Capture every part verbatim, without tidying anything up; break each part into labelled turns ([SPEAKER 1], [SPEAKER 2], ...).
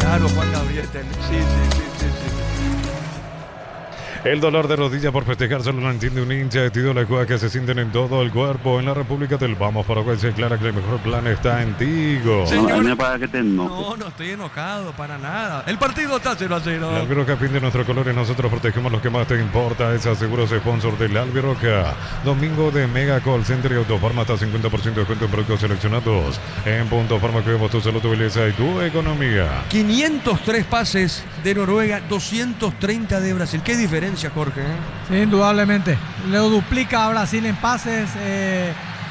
[SPEAKER 1] Claro, Juan Gabriel. Sí, sí, sí, sí, sí.
[SPEAKER 2] El dolor de rodilla por festejar solo lo entiende un hincha de Tito La Cueva que se sienten en todo el cuerpo. En la República del Vamos Paraguay se aclara que el mejor plan está en Tigo.
[SPEAKER 1] Señor,
[SPEAKER 3] no, para que te enojes.
[SPEAKER 1] no, no estoy enojado para nada. El partido está cero a cero.
[SPEAKER 2] El Albiroca pinde nuestros colores, nosotros protegemos lo que más te importa. Es Seguros sponsor del Albiroca. Domingo de Mega Call Center y Autofarma hasta cincuenta por ciento de descuento en productos seleccionados. En Punto Farma cuidamos tu salud, tu belleza y tu economía.
[SPEAKER 1] quinientos tres pases de Noruega, doscientos treinta de Brasil. ¿Qué diferencia, Jorge?
[SPEAKER 4] Sí, indudablemente. Lo duplica a Brasil en pases. Eh,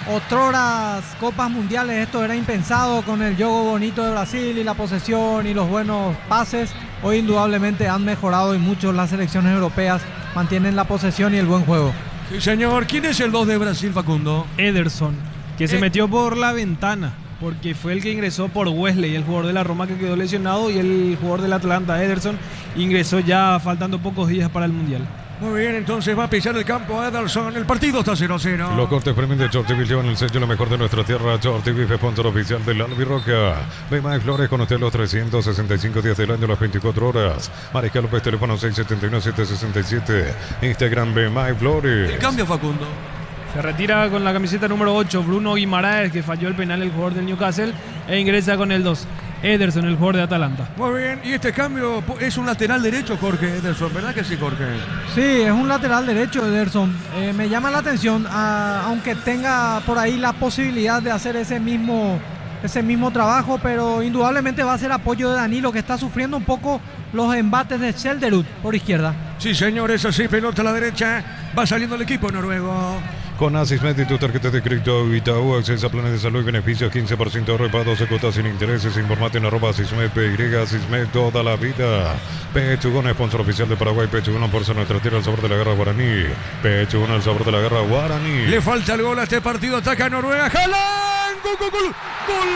[SPEAKER 4] otroras Copas Mundiales, esto era impensado con el juego bonito de Brasil y la posesión y los buenos pases. Hoy indudablemente han mejorado y mucho las selecciones europeas mantienen la posesión y el buen juego.
[SPEAKER 1] Sí, señor. ¿Quién es el dos de Brasil, Facundo?
[SPEAKER 5] Ederson, que
[SPEAKER 1] Eh.
[SPEAKER 5] se metió por la ventana, porque fue el que ingresó por Wesley, el jugador de la Roma que quedó lesionado, y el jugador del Atlanta, Ederson, ingresó ya faltando pocos días para el Mundial.
[SPEAKER 1] Muy bien, entonces va a pisar el campo Ederson. El partido está cero a cero.
[SPEAKER 2] Los cortes premium de Short T V llevan el sello lo mejor de nuestra tierra. Short T V, sponsor oficial del Albiroca. Ve más Flores con usted los trescientos sesenta y cinco días del año, las veinticuatro horas. Mariscal López, teléfono seis siete uno siete seis siete. Instagram Ve más Flores.
[SPEAKER 1] El cambio, Facundo.
[SPEAKER 5] Se retira con la camiseta número ocho Bruno Guimaraes, que falló el penal, el jugador del Newcastle, e ingresa con el dos Ederson, el jugador de Atalanta.
[SPEAKER 1] Muy bien, y este cambio es un lateral derecho, Jorge Ederson, ¿verdad que sí, Jorge?
[SPEAKER 4] Sí, es un lateral derecho Ederson. Eh, me llama la atención, a, aunque tenga por ahí la posibilidad de hacer ese mismo, ese mismo trabajo, pero indudablemente va a ser apoyo de Danilo, que está sufriendo un poco los embates de Schelderud por izquierda.
[SPEAKER 1] Sí, señor, es así, pelota a la derecha, va saliendo el equipo noruego.
[SPEAKER 2] Con Asismed y tu tarjeta de crédito Itaú, acceso a planes de salud y beneficios, quince por ciento de reparo, se cuotas sin intereses. Informate en arroba Asismed, P Y, Asismed toda la vida. Pechugón, sponsor oficial de Paraguay. Pechugón, por ser nuestra tierra, el sabor de la guerra guaraní. Pechugón, el sabor de la guerra guaraní.
[SPEAKER 1] Le falta el gol a este partido, ataca Noruega. ¡Haaland! ¡Gol, gol, gol! ¡Gol!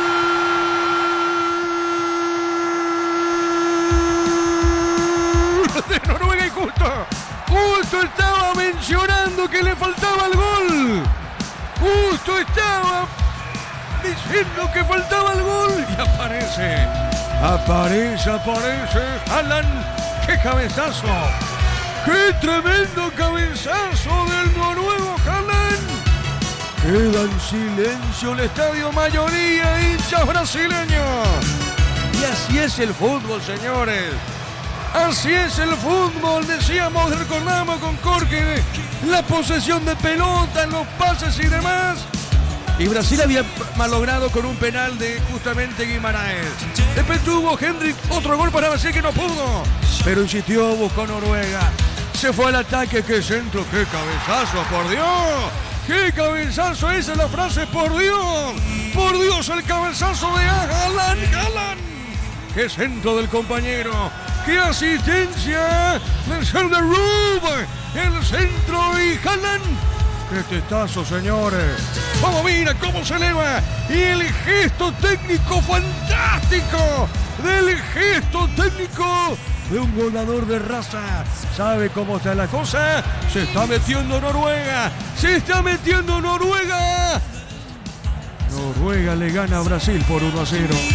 [SPEAKER 1] De Noruega y justo, justo estaba mencionando que le faltaba el gol. Justo estaba diciendo que faltaba el gol. Y aparece, aparece, aparece. Haaland, qué cabezazo. Qué tremendo cabezazo del noruego Haaland. Queda en silencio el estadio, mayoría hinchas brasileños. Y así es el fútbol, señores. Así es el fútbol, decíamos, recordamos con Jorge, la posesión de pelota, los pases y demás. Y Brasil había malogrado con un penal de justamente Guimaraes. Después tuvo Hendrik otro gol para Brasil que no pudo, pero insistió, buscó Noruega. Se fue al ataque, qué centro, qué cabezazo, por Dios. ¡Qué cabezazo! Esa es la frase, por Dios. Por Dios, el cabezazo de Haaland, Haaland. ¡Qué centro del compañero! ¡Qué asistencia de Schelderud! El centro y Haaland. ¡Qué testazo, señores! ¡Cómo mira, cómo se eleva! Y el gesto técnico fantástico del gesto técnico de un goleador de raza. ¿Sabe cómo está la cosa? Se está metiendo Noruega. Se está metiendo Noruega. Noruega le gana a Brasil por uno a cero.